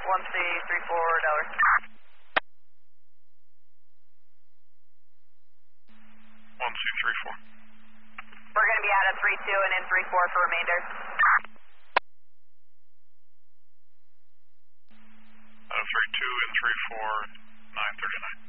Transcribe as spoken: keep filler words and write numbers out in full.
one C three four Delaware. one C three four. We're going to be out of three two and in three four for remainder. Out of three two and three four, nine thirty-nine.